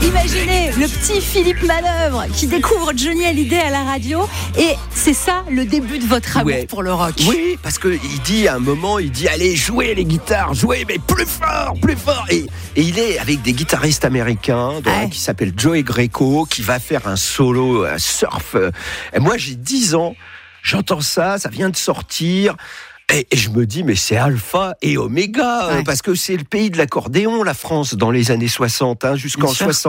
Imaginez le petit Philippe Manœuvre qui découvre Johnny Hallyday à la radio et c'est ça le début de votre amour pour le rock. Oui, parce qu'il dit à un moment, allez jouez les guitares, jouez mais plus fort. Et il est avec des guitaristes américains qui s'appelle Joey Greco qui va faire un solo, un surf. Et moi j'ai 10 ans, j'entends ça vient de sortir. Et je me dis, mais c'est alpha et oméga, parce que c'est le pays de l'accordéon, la France, dans les années 60, jusqu'en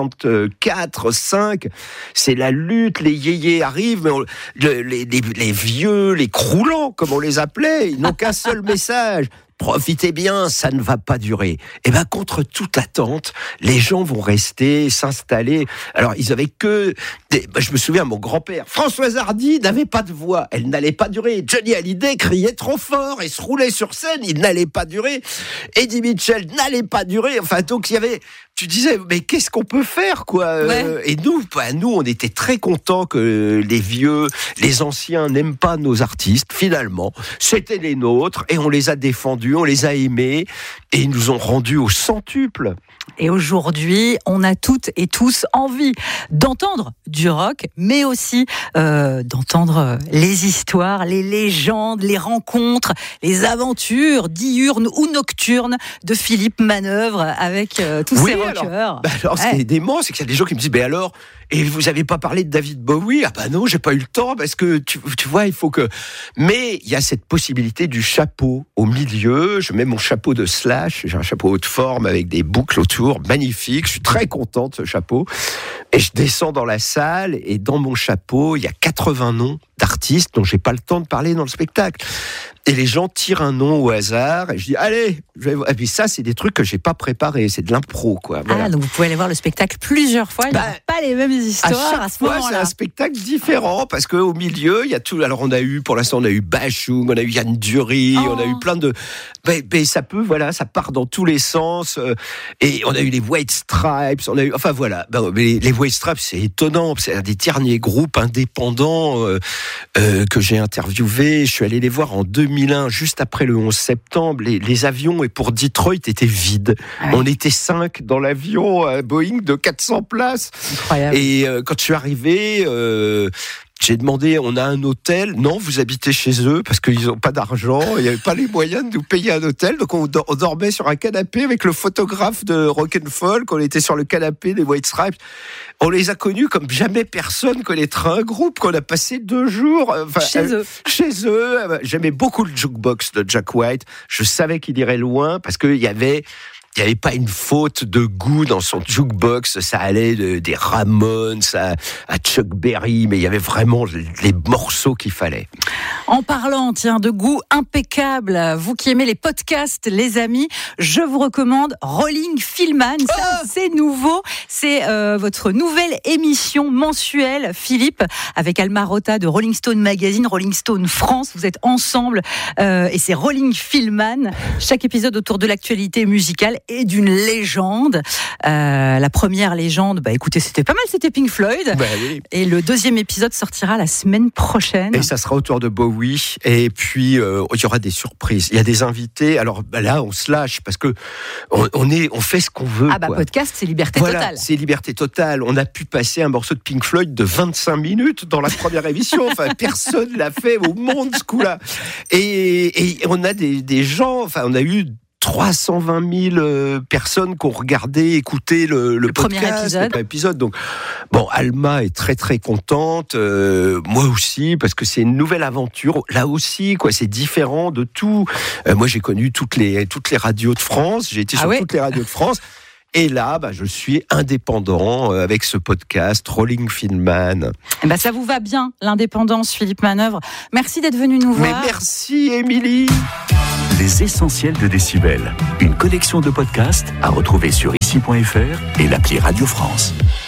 64, 5. C'est la lutte, les yéyés arrivent, mais les vieux, les croulants, comme on les appelait, ils n'ont qu'un seul message. Profitez bien, ça ne va pas durer. Et bien, contre toute attente, les gens vont rester, s'installer. Alors, ils avaient que... je me souviens, mon grand-père, Françoise Hardy n'avait pas de voix. Elle n'allait pas durer. Johnny Hallyday criait trop fort et se roulait sur scène. Il n'allait pas durer. Eddie Mitchell n'allait pas durer. Enfin, donc, il y avait... Tu disais, mais qu'est-ce qu'on peut faire, quoi ? Et nous, on était très contents que les vieux, les anciens n'aiment pas nos artistes. Finalement, c'était les nôtres et on les a défendus, on les a aimés et ils nous ont rendus au centuple. Et aujourd'hui, on a toutes et tous envie d'entendre du rock, mais aussi d'entendre les histoires, les légendes, les rencontres, les aventures diurnes ou nocturnes de Philippe Manœuvre avec tous ces rockers. Alors, ce qui est dément, c'est qu'il y a des gens qui me disent, mais alors, et vous n'avez pas parlé de David Bowie ? Ah bah non, j'ai pas eu le temps, parce que tu vois, il faut que... Mais il y a cette possibilité du chapeau au milieu. Je mets mon chapeau de Slash, j'ai un chapeau haute forme avec des boucles autour, magnifique. Je suis très content de ce chapeau. Et je descends dans la salle, et dans mon chapeau, il y a 80 noms d'artistes dont j'ai pas le temps de parler dans le spectacle. Et les gens tirent un nom au hasard, et je dis, allez, et puis ça, c'est des trucs que j'ai pas préparés, c'est de l'impro, quoi. Voilà. Donc vous pouvez aller voir le spectacle plusieurs fois, il n'y a pas les mêmes histoires à ce moment-là. C'est un spectacle différent, parce qu'au milieu, il y a tout. Alors pour l'instant, on a eu Bashung, on a eu Yann Dury, on a eu plein de... Mais ça peut, ça part dans tous les sens. Et on a eu les White Stripes, enfin voilà. Mais les White Stripes, c'est étonnant, c'est un des derniers groupes indépendants que j'ai interviewé. Je suis allé les voir en 2001, juste après le 11 septembre. Les avions, et pour Detroit, étaient vides. On était 5 dans l'avion Boeing de 400 places. Incroyable. Et quand je suis arrivé... j'ai demandé, on a un hôtel ? Non, vous habitez chez eux parce qu'ils n'ont pas d'argent, il n'y avait pas les moyens de nous payer un hôtel, donc on dormait sur un canapé avec le photographe de Rock'n'Folk, on était sur le canapé des White Stripes. On les a connus comme jamais personne connaîtra un groupe, qu'on a passé 2 jours chez eux. J'aimais beaucoup le jukebox de Jack White, je savais qu'il irait loin parce qu'il y avait... Il n'y avait pas une faute de goût dans son jukebox, ça allait des Ramones à Chuck Berry, mais il y avait vraiment les morceaux qu'il fallait. En parlant, de goût impeccable, vous qui aimez les podcasts, les amis, je vous recommande Rolling Fillman. Ça, c'est nouveau, c'est votre nouvelle émission mensuelle, Philippe, avec Alma Rota de Rolling Stone Magazine, Rolling Stone France. Vous êtes ensemble et c'est Rolling Fillman. Chaque épisode autour de l'actualité musicale et d'une légende. La première légende, écoutez, c'était pas mal, c'était Pink Floyd. Oui. Et le 2e épisode sortira la semaine prochaine. Et ça sera autour de Bowie. Et puis, il y aura des surprises. Il y a des invités. Alors là, on se lâche parce que on fait ce qu'on veut. Podcast, c'est liberté totale. C'est liberté totale. On a pu passer un morceau de Pink Floyd de 25 minutes dans la première émission. Enfin, personne l'a fait au monde, ce coup-là. Et on a des gens, on a eu 320 000 personnes qui ont regardé, écouté le podcast, le premier épisode. Donc, Alma est très très contente, moi aussi, parce que c'est une nouvelle aventure. Là aussi, c'est différent de tout. Moi, j'ai connu toutes les radios de France. J'ai été sur toutes les radios de France. Et là, je suis indépendant avec ce podcast, Rolling Fillman. Ça vous va bien, l'indépendance, Philippe Manœuvre. Merci d'être venu nous voir. Mais merci, Émilie. Les essentiels de Décibel, une collection de podcasts à retrouver sur ici.fr et l'appli Radio France.